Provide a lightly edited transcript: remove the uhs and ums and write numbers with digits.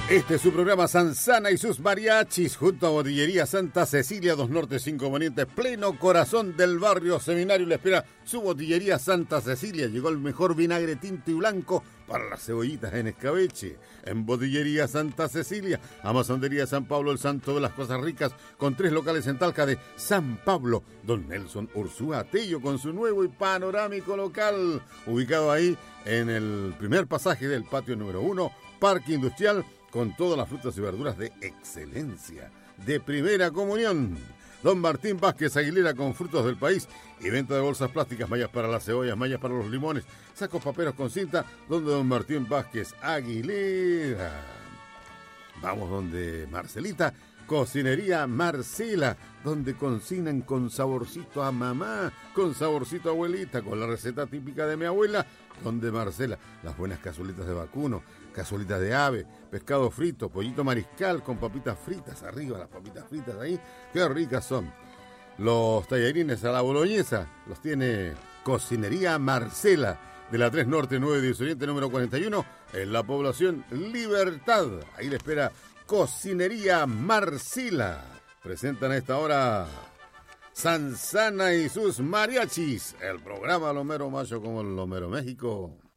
Este es su programa Sansana y sus mariachis, junto a Botillería Santa Cecilia, 2 Norte 5 Poniente, pleno corazón del barrio Seminario. Le espera su Botillería Santa Cecilia. Llegó el mejor vinagre tinto y blanco para las cebollitas en escabeche. En Botillería Santa Cecilia, Amasandería San Pablo, el santo de las cosas ricas, con 3 locales en Talca de San Pablo. Don Nelson Ursúa Tello con su nuevo y panorámico local, ubicado ahí en el primer pasaje del patio número 1, Parque Industrial, con todas las frutas y verduras de excelencia, de primera comunión. Don Martín Vázquez Aguilera, con frutos del país y venta de bolsas plásticas, mallas para las cebollas, mallas para los limones, sacos paperos con cinta, donde don Martín Vázquez Aguilera. Vamos donde Marcelita, Cocinería Marcela, donde cocinan con saborcito a mamá, con saborcito a abuelita, con la receta típica de mi abuela, donde Marcela, las buenas cazuelitas de vacuno, cazuelitas de ave, pescado frito, pollito mariscal con papitas fritas, arriba las papitas fritas ahí, qué ricas son. Los tallarines a la boloñesa los tiene Cocinería Marcela, de la 3 Norte 910 Oriente número 41, en la población Libertad. Ahí le espera Cocinería Marcela. Presentan a esta hora Sansana y sus mariachis, el programa Lomero Macho como el Lomero México.